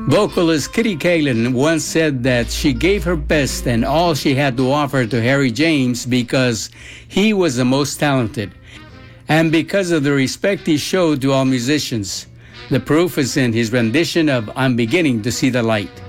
Vocalist Kitty Kalin once said that she gave her best and all she had to offer to Harry James because he was the most talented, and because of the respect he showed to all musicians. The proof is in his rendition of I'm Beginning to See the Light.